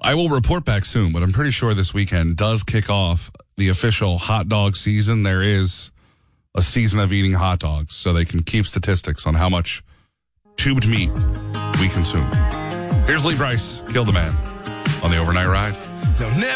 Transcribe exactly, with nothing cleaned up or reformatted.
I will report back soon, but I'm pretty sure this weekend does kick off the official hot dog season. There is a season of eating hot dogs, so they can keep statistics on how much tubed meat we consume. Here's Lee Brice, Kill the Man, on the Overnight Ride.